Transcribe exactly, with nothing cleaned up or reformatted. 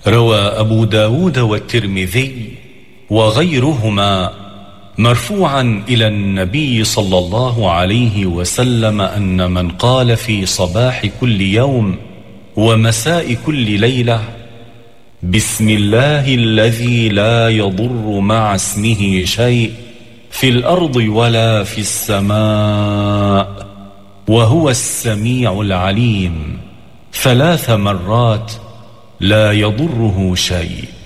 روى أبو داود والترمذي وغيرهما مرفوعا إلى النبي صلى الله عليه وسلم أن من قال في صباح كل يوم ومساء كل ليلة: بسم الله الذي لا يضر مع اسمه شيء في الأرض ولا في السماء وهو السميع العليم، ثلاث مرات لا يضره شيء.